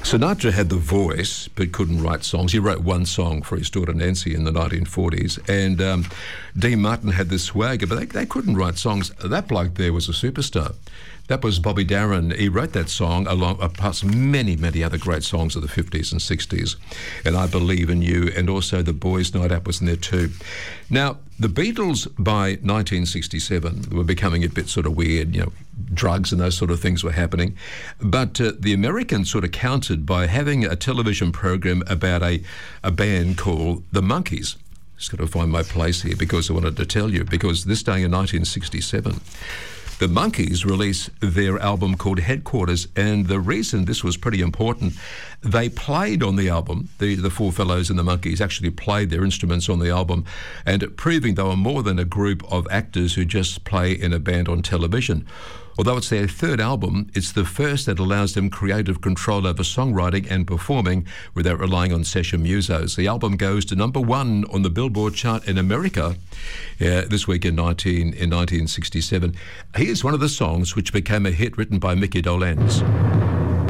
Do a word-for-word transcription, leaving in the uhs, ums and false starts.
Sinatra had the voice but couldn't write songs. He wrote one song for his daughter Nancy in the nineteen forties, and um, Dean Martin had the swagger, but they, they couldn't write songs. That bloke there was a superstar. That was Bobby Darin. He wrote that song along past many, many other great songs of the fifties and sixties. And I Believe in You, and also The Boys' Night Out was in there too. Now, the Beatles by nineteen sixty-seven were becoming a bit sort of weird, you know, drugs and those sort of things were happening. But uh, the Americans sort of countered by having a television program about a, a band called The Monkees. Just got to find my place here because I wanted to tell you, because this day in nineteen sixty-seven, the Monkees released their album called Headquarters, and the reason this was pretty important, they played on the album, the, the four fellows in the Monkees actually played their instruments on the album, and proving they were more than a group of actors who just play in a band on television. Although it's their third album, it's the first that allows them creative control over songwriting and performing without relying on session musos. The album goes to number one on the Billboard chart in America uh, this week in, nineteen, in nineteen sixty-seven. Here's one of the songs which became a hit written by Mickey Dolenz.